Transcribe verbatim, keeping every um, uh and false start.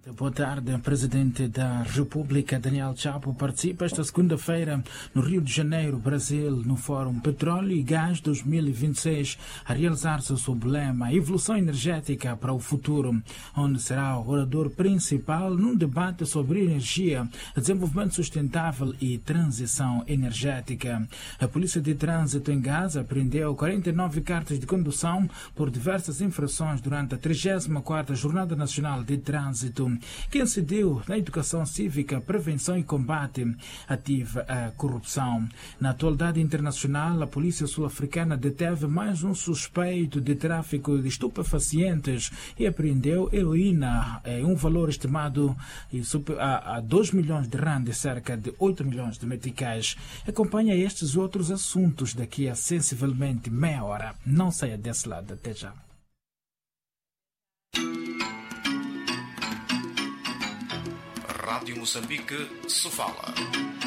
Boa tarde. O presidente da República, Daniel Chapo, participa esta segunda-feira no Rio de Janeiro, Brasil, no Fórum Petróleo e Gás dois mil e vinte e seis, a realizar-se sob o lema Evolução Energética para o Futuro, onde será o orador principal num debate sobre energia, desenvolvimento sustentável e transição energética. A Polícia de Trânsito em Gaza apreendeu quarenta e nove cartas de condução por diversas infrações durante a trigésima quarta Jornada Nacional de Trânsito, que incidiu na educação cívica, prevenção e combate ativo à corrupção. Na atualidade internacional, a polícia sul-africana deteve mais um suspeito de tráfico de estupefacientes e apreendeu heroína em um valor estimado a dois milhões de rand, cerca de oito milhões de meticais. Acompanha estes outros assuntos daqui a sensivelmente meia hora. Não saia desse lado. Até já. Rádio Moçambique se fala.